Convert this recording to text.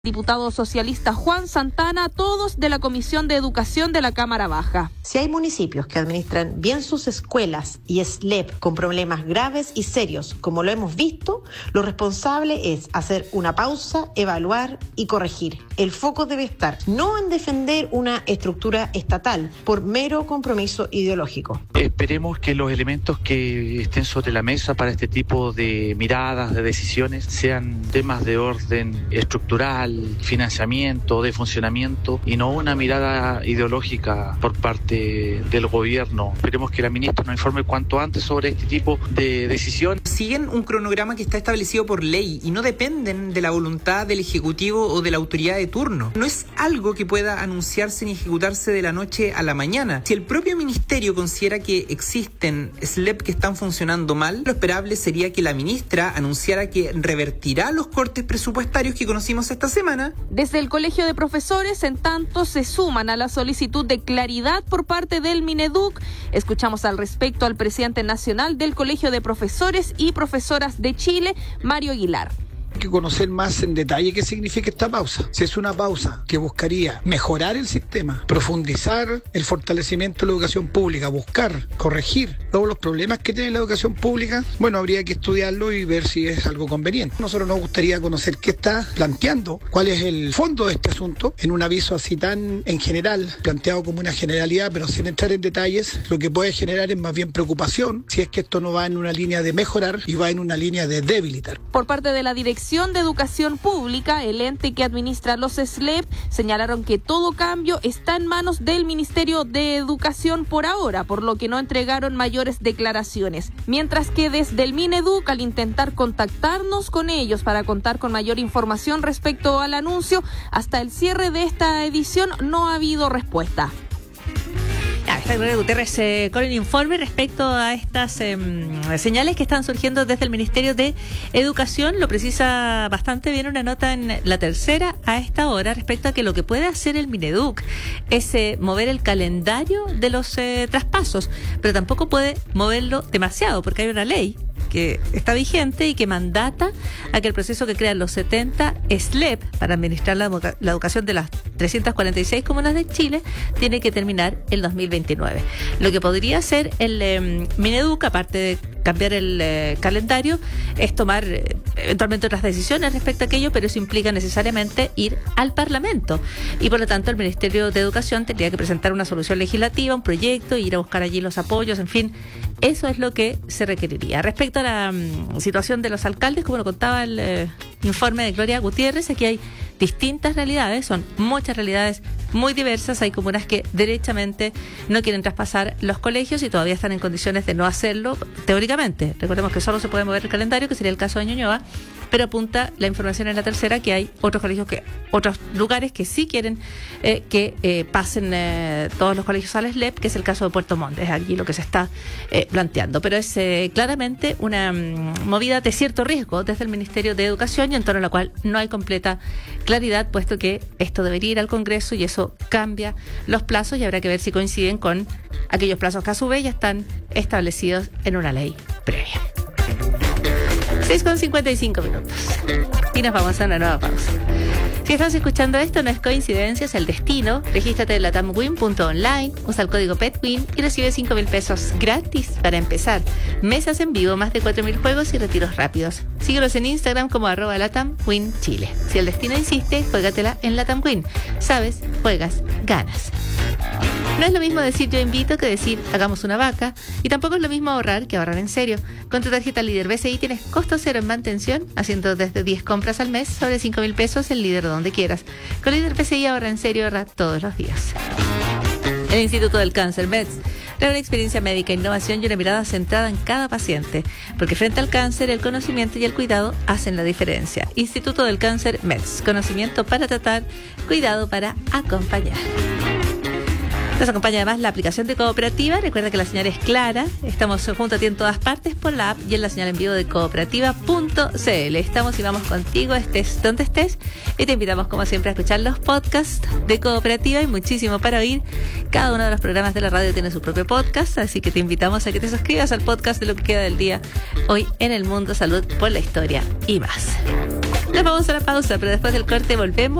Diputado socialista Juan Santana, todos de la Comisión de Educación de la Cámara Baja. Si hay municipios que administran bien sus escuelas y SLEP con problemas graves y serios, como lo hemos visto, lo responsable es hacer una pausa, evaluar y corregir. El foco debe estar no en defender una estructura estatal por mero compromiso ideológico. Esperemos que los elementos que estén sobre la mesa para este tipo de miradas, de decisiones, sean temas de orden estructural, financiamiento, de funcionamiento y no una mirada ideológica por parte del gobierno. Esperemos que la ministra nos informe cuanto antes sobre este tipo de decisiones. Siguen un cronograma que está establecido por ley y no dependen de la voluntad del Ejecutivo o de la autoridad de turno. No es algo que pueda anunciarse ni ejecutarse de la noche a la mañana. Si el propio ministerio considera que existen SLEP que están funcionando mal, lo esperable sería que la ministra anunciara que revertirá los cortes presupuestarios que conocimos esta semana. Desde el Colegio de Profesores, en tanto, se suman a la solicitud de claridad por parte del Mineduc. Escuchamos al respecto al presidente nacional del Colegio de Profesores y Profesoras de Chile, Mario Aguilar. Hay que conocer más en detalle qué significa esta pausa. Si es una pausa que buscaría mejorar el sistema, profundizar el fortalecimiento de la educación pública, buscar, corregir todos los problemas que tiene la educación pública, bueno, habría que estudiarlo y ver si es algo conveniente. Nosotros nos gustaría conocer qué está planteando, cuál es el fondo de este asunto, en un aviso así tan en general, planteado como una generalidad, pero sin entrar en detalles. Lo que puede generar es más bien preocupación si es que esto no va en una línea de mejorar y va en una línea de debilitar. Por parte de la Dirección de Educación Pública, el ente que administra los SLEP, señalaron que todo cambio está en manos del Ministerio de Educación por ahora, por lo que no entregaron mayores declaraciones. Mientras que desde el Mineduc, al intentar contactarnos con ellos para contar con mayor información respecto al anuncio, hasta el cierre de esta edición no ha habido respuesta. Está Gloria Gutiérrez con el informe respecto a estas señales que están surgiendo desde el Ministerio de Educación. Lo precisa bastante bien una nota en La Tercera a esta hora respecto a que lo que puede hacer el Mineduc es mover el calendario de los traspasos, pero tampoco puede moverlo demasiado porque hay una ley que está vigente y que mandata a que el proceso que crean los 70 SLEP para administrar la educación de las 346 comunas de Chile tiene que terminar el 2029. Lo que podría hacer el Mineduc, aparte de cambiar el calendario, es tomar eventualmente otras decisiones respecto a aquello, pero eso implica necesariamente ir al Parlamento y por lo tanto el Ministerio de Educación tendría que presentar una solución legislativa, un proyecto, ir a buscar allí los apoyos, en fin, eso es lo que se requeriría. Respecto a la situación de los alcaldes, como lo contaba el informe de Gloria Gutiérrez, aquí hay distintas realidades, son muchas realidades muy diversas. Hay comunas que derechamente no quieren traspasar los colegios y todavía están en condiciones de no hacerlo teóricamente. Recordemos que solo se puede mover el calendario, que sería el caso de Ñuñoa, pero apunta la información en La Tercera que hay otros colegios, otros lugares que sí quieren que pasen todos los colegios al SLEP, que es el caso de Puerto Montt. Es aquí lo que se está planteando, pero es claramente una movida de cierto riesgo desde el Ministerio de Educación y en torno a la cual no hay completa claridad, puesto que esto debería ir al Congreso y eso cambia los plazos y habrá que ver si coinciden con aquellos plazos que a su vez ya están establecidos en una ley previa. 6:55 minutos. Y nos vamos a una nueva pausa. Si estás escuchando esto, no es coincidencia, es el destino. Regístrate en latamwin.online, usa el código PETWIN y recibe 5,000 pesos gratis para empezar. Mesas en vivo, más de 4,000 juegos y retiros rápidos. Síguelos en Instagram como @LatamWinChile. Si el destino insiste, juégatela en LatamWin. Sabes, juegas, ganas. No es lo mismo decir yo invito que decir hagamos una vaca, y tampoco es lo mismo ahorrar que ahorrar en serio. Con tu tarjeta Líder BCI tienes costo cero en mantención, haciendo desde 10 compras al mes sobre 5,000 pesos el Líder donde quieras. Con Líder BCI ahorra en serio, ahorra todos los días. El Instituto del Cáncer, MEDS, trae una experiencia médica, innovación y una mirada centrada en cada paciente, porque frente al cáncer el conocimiento y el cuidado hacen la diferencia. Instituto del Cáncer, MEDS, conocimiento para tratar, cuidado para acompañar. Nos acompaña además la aplicación de Cooperativa. Recuerda que la señal es clara. Estamos junto a ti en todas partes por la app y en la señal en vivo de cooperativa.cl. Estamos y vamos contigo, estés donde estés. Y te invitamos, como siempre, a escuchar los podcasts de Cooperativa. Hay muchísimo para oír. Cada uno de los programas de la radio tiene su propio podcast, así que te invitamos a que te suscribas al podcast de lo que queda del día hoy en el mundo, salud por la historia y más. Nos vamos a la pausa, pero después del corte volvemos.